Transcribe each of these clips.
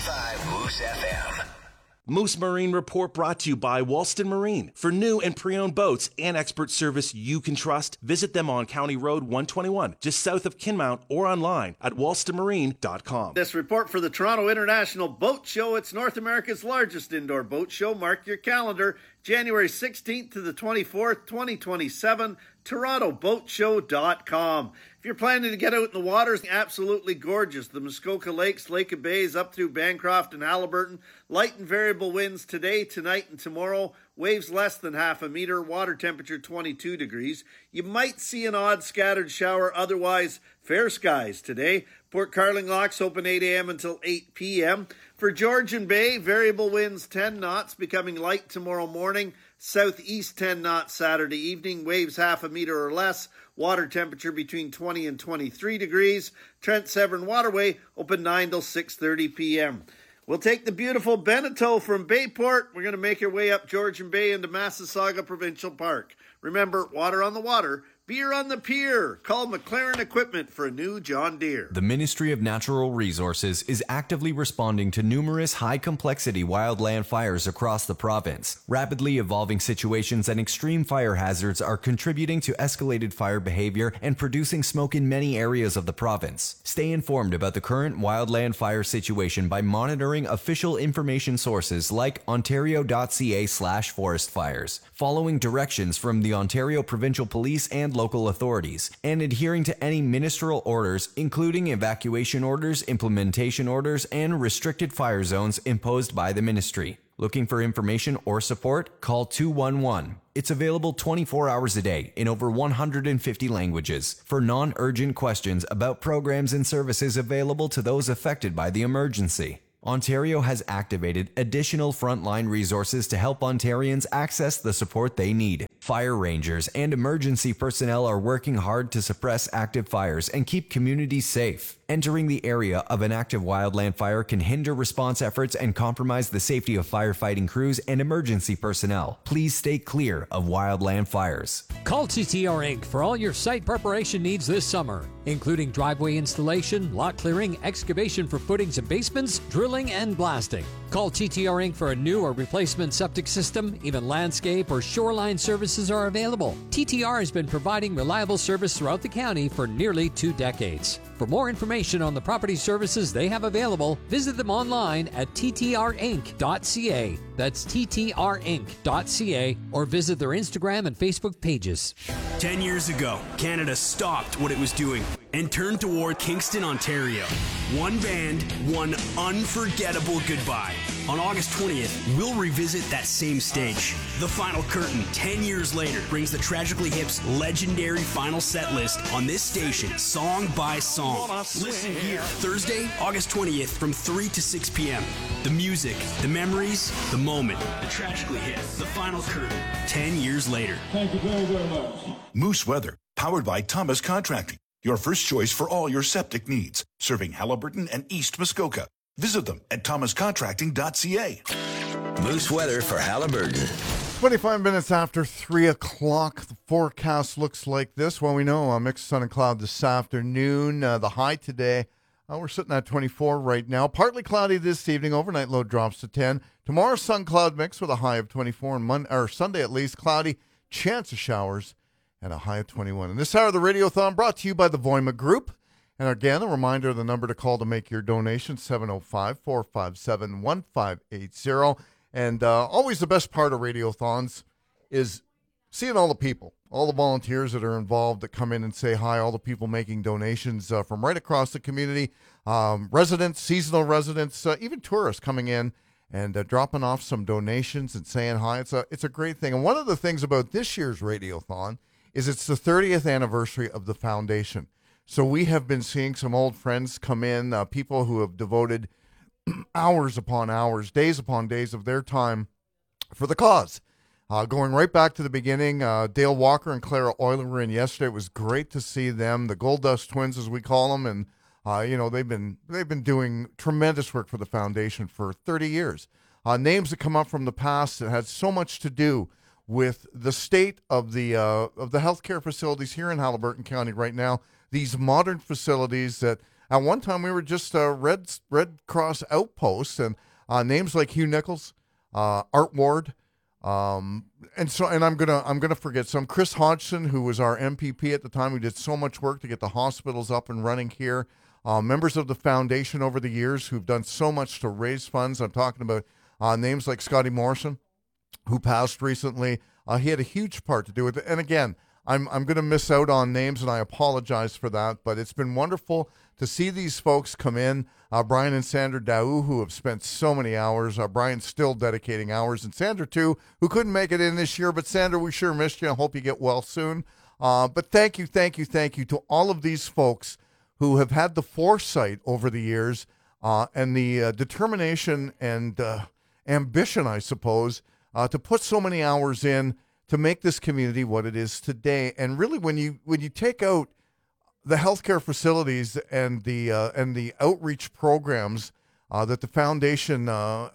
101.5 Moose FM. Moose Marine Report brought to you by Walston Marine. For new and pre-owned boats and expert service you can trust, visit them on County Road 121, just south of Kinmount, or online at walstonmarine.com. This report for the Toronto International Boat Show. It's North America's largest indoor boat show. Mark your calendar. January 16th to the 24th, 2027, TorontoBoatShow.com. If you're planning to get out in the waters, absolutely gorgeous. The Muskoka Lakes, Lake of Bays, up through Bancroft and Haliburton. Light and variable winds today, tonight, and tomorrow. Waves less than half a meter. Water temperature 22 degrees. You might see an odd scattered shower. Otherwise, fair skies today. Port Carling locks open 8 a.m. until 8 p.m. For Georgian Bay, variable winds 10 knots, becoming light tomorrow morning. Southeast 10 knots Saturday evening. Waves half a meter or less. Water temperature between 20 and 23 degrees. Trent Severn Waterway open 9 till 6:30 p.m. We'll take the beautiful Beneteau from Bayport. We're going to make our way up Georgian Bay into Massasauga Provincial Park. Remember, water on the water, beer on the pier. Call McLaren Equipment for a new John Deere. The Ministry of Natural Resources is actively responding to numerous high-complexity wildland fires across the province. Rapidly evolving situations and extreme fire hazards are contributing to escalated fire behavior and producing smoke in many areas of the province. Stay informed about the current wildland fire situation by monitoring official information sources like ontario.ca/forest fires, following directions from the Ontario Provincial Police and local authorities, and adhering to any ministerial orders, including evacuation orders, implementation orders, and restricted fire zones imposed by the ministry. Looking for information or support? Call 211. It's available 24 hours a day in over 150 languages for non-urgent questions about programs and services available to those affected by the emergency. Ontario has activated additional frontline resources to help Ontarians access the support they need. Fire rangers and emergency personnel are working hard to suppress active fires and keep communities safe. Entering the area of an active wildland fire can hinder response efforts and compromise the safety of firefighting crews and emergency personnel. Please stay clear of wildland fires. Call TTR Inc. for all your site preparation needs this summer, including driveway installation, lot clearing, excavation for footings and basements, drilling and blasting. Call TTR Inc. for a new or replacement septic system. Even landscape or shoreline services are available. TTR has been providing reliable service throughout the county for nearly 2 decades. For more information on the property services they have available, visit them online at ttrinc.ca. That's ttrinc.ca, or visit their Instagram and Facebook pages. 10 years ago, Canada stopped what it was doing and turned toward Kingston, Ontario. One band, one unforgettable goodbye. On August 20th, we'll revisit that same stage. The Final Curtain, 10 years later, brings the Tragically Hip's legendary final set list on this station, song by song. Listen here, Thursday, August 20th, from 3 to 6 p.m. The music, the memories, the moment. The Tragically Hip, the Final Curtain, 10 years later. Thank you very, very much. Moose Weather, powered by Thomas Contracting. Your first choice for all your septic needs. Serving Haliburton and East Muskoka. Visit them at thomascontracting.ca. Moose Weather for Haliburton. 25 minutes after 3 o'clock, the forecast looks like this. Well, we know a mix of sun and cloud this afternoon. The high today, we're sitting at 24 right now. Partly cloudy this evening. Overnight low drops to 10. Tomorrow, sun cloud mix with a high of 24. And Sunday at least, cloudy, chance of showers, and a high of 21. And this hour of the Radiothon brought to you by the Voima Group. And again, a reminder of the number to call to make your donation, 705-457-1580. And always the best part of Radiothons is seeing all the people, all the volunteers that are involved that come in and say hi, all the people making donations from right across the community, residents, seasonal residents, even tourists coming in and dropping off some donations and saying hi. It's a great thing. And one of the things about this year's Radiothon is it's the 30th anniversary of the foundation. So we have been seeing some old friends come in, people who have devoted hours upon hours, days upon days of their time for the cause. Going right back to the beginning, Dale Walker and Clara Euler were in yesterday. It was great to see them, the Gold Dust Twins, as we call them, and they've been doing tremendous work for the foundation for 30 years. Names that come up from the past that had so much to do with the state of the healthcare facilities here in Haliburton County right now. These modern facilities that at one time we were just a Red Cross outpost, and names like Hugh Nichols, Art Ward, and I'm gonna forget some. Chris Hodgson, who was our MPP at the time, who did so much work to get the hospitals up and running here. Members of the foundation over the years who've done so much to raise funds. I'm talking about names like Scotty Morrison, who passed recently. He had a huge part to do with it. And again, I'm going to miss out on names, and I apologize for that. But it's been wonderful to see these folks come in. Brian and Sandra Daou, who have spent so many hours. Brian's still dedicating hours. And Sandra, too, who couldn't make it in this year. But Sandra, we sure missed you. I hope you get well soon. But thank you to all of these folks who have had the foresight over the years and the determination and ambition, I suppose, to put so many hours in to make this community what it is today. And really, when you take out the healthcare facilities and the outreach programs that the foundation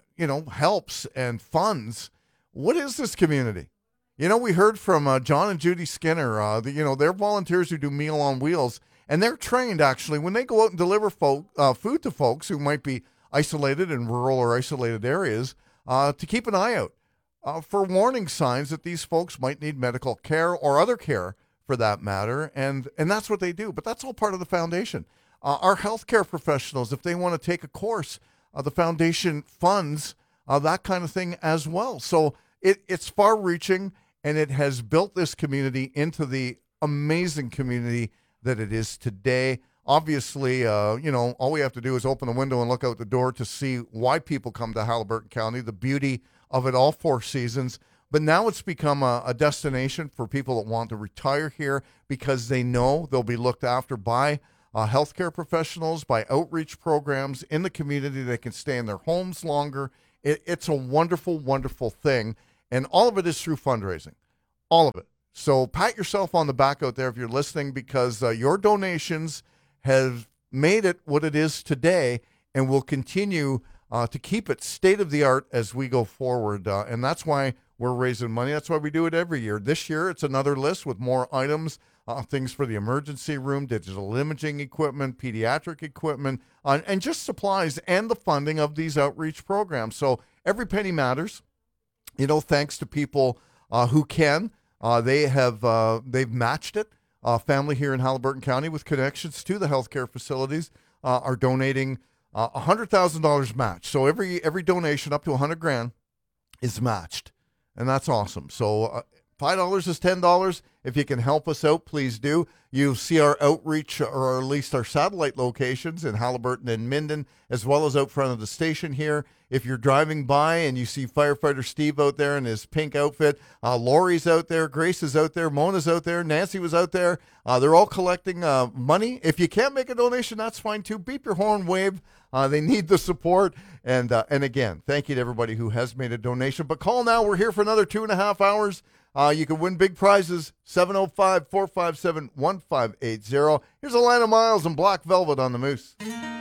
helps and funds, what is this community? We heard from John and Judy Skinner. They're volunteers who do Meal on Wheels. And they're trained, actually, when they go out and deliver food to folks who might be isolated in rural or isolated areas, to keep an eye out for warning signs that these folks might need medical care or other care, for that matter. And that's what they do. But that's all part of the foundation. Our healthcare professionals, if they want to take a course, the foundation funds that kind of thing as well. So it's far-reaching, and it has built this community into the amazing community that it is today. Obviously, all we have to do is open the window and look out the door to see why people come to Haliburton County, the beauty of it all 4 seasons. But now it's become a destination for people that want to retire here because they know they'll be looked after by healthcare professionals, by outreach programs in the community. They can stay in their homes longer. It's a wonderful, wonderful thing. And all of it is through fundraising. All of it. So pat yourself on the back out there if you're listening, because your donations have made it what it is today and will continue to keep it state-of-the-art as we go forward. And that's why we're raising money. That's why we do it every year. This year, it's another list with more items, things for the emergency room, digital imaging equipment, pediatric equipment, and just supplies and the funding of these outreach programs. So every penny matters. Thanks to people who can. They've matched it. Family here in Haliburton County with connections to the healthcare facilities are donating $100,000 match. So every donation up to $100,000 is matched, and that's awesome. So $5 is $10. If you can help us out, please do. You see our outreach, or at least our satellite locations in Haliburton and Minden, as well as out front of the station here. If you're driving by and you see firefighter Steve out there in his pink outfit, Lori's out there, Grace is out there, Mona's out there, Nancy was out there. They're all collecting money. If you can't make a donation, that's fine too. Beep your horn, wave. They need the support. And again, thank you to everybody who has made a donation. But call now. We're here for another 2.5 hours. You can win big prizes, 705-457-1580. Here's Alana Miles and Black Velvet on the Moose.